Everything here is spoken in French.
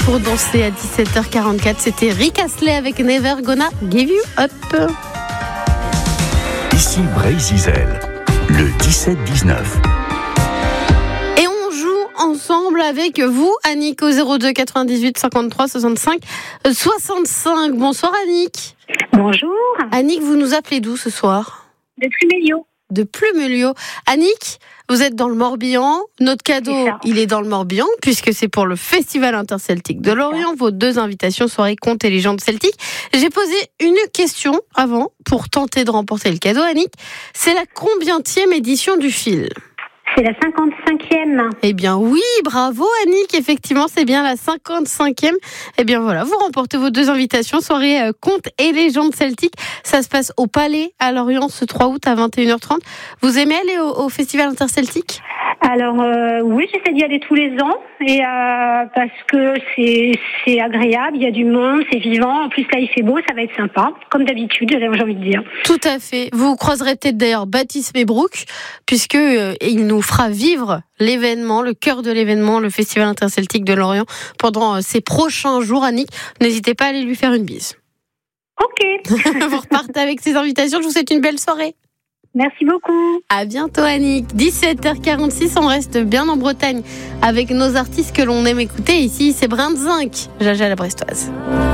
pour danser à 17h44. C'était Rick Astley avec Never Gonna Give You Up. Ici Bray-Zizel, le 17-19. Et on joue ensemble avec vous, Annick, au 02 98 53 65 65. Bonsoir Annick. Bonjour. Annick, vous nous appelez d'où ce soir ? De Plumelio. De Plumelio. Annick, vous êtes dans le Morbihan. Notre cadeau, il est dans le Morbihan, puisque c'est pour le Festival interceltique de Lorient. Vos 2 invitations, soirée contes et légendes celtiques. J'ai posé une question avant pour tenter de remporter le cadeau, Annick. C'est la combienième édition du fil ? C'est la 55e. Eh bien oui, bravo Annick, effectivement c'est bien la 55e. Eh bien voilà, vous remportez vos 2 invitations, soirée contes et légendes celtiques. Ça se passe au Palais à Lorient ce 3 août à 21h30. Vous aimez aller au Festival interceltique ? Alors oui, j'essaie d'y aller tous les ans et parce que c'est agréable, il y a du monde, c'est vivant. En plus là il fait beau, ça va être sympa, comme d'habitude, j'ai envie de dire. Tout à fait. Vous croiserez peut-être d'ailleurs Baptiste Mébrouk, puisque il nous fera vivre l'événement, le cœur de l'événement, le Festival interceltique de Lorient pendant ces prochains jours. Annick, n'hésitez pas à aller lui faire une bise. Ok. Vous repartez avec ces invitations. Je vous souhaite une belle soirée. Merci beaucoup. À bientôt Annick. 17h46, on reste bien en Bretagne avec nos artistes que l'on aime écouter. Ici, c'est Brin de Zinc, Jaja la Brestoise.